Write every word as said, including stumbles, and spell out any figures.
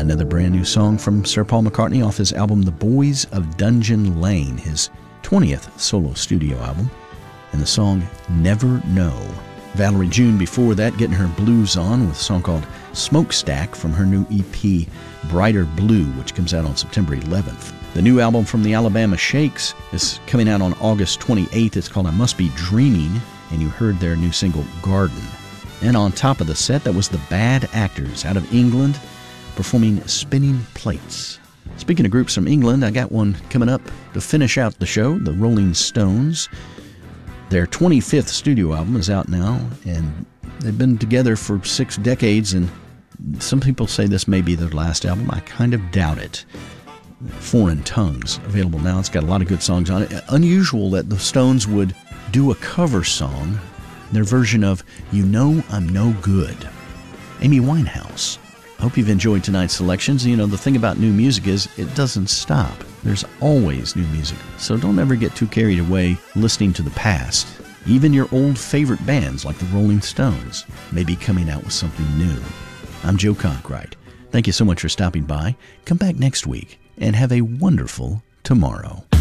Another brand new song from Sir Paul McCartney off his album The Boys of Dungeon Lane, his twentieth solo studio album, and the song Never Know. Valerie June before that getting her blues on with a song called Smokestack from her new E P Brighter Blue, which comes out on September eleventh. The new album from the Alabama Shakes is coming out on August twenty-eighth. It's called I Must Be Dreaming, and you heard their new single Garden. And on top of the set, that was the Bad Actors out of England performing Spinning Plates. Speaking of groups from England, I got one coming up to finish out the show, the Rolling Stones. Their twenty-fifth studio album is out now, and they've been together for six decades, and some people say this may be their last album. I kind of doubt it. Foreign Tongues, available now. It's got a lot of good songs on it. Unusual that the Stones would do a cover song, their version of You Know I'm No Good. Amy Winehouse. I hope you've enjoyed tonight's selections. You know, the thing about new music is it doesn't stop. There's always new music. So don't ever get too carried away listening to the past. Even your old favorite bands like the Rolling Stones may be coming out with something new. I'm Joe Conkright. Thank you so much for stopping by. Come back next week and have a wonderful tomorrow.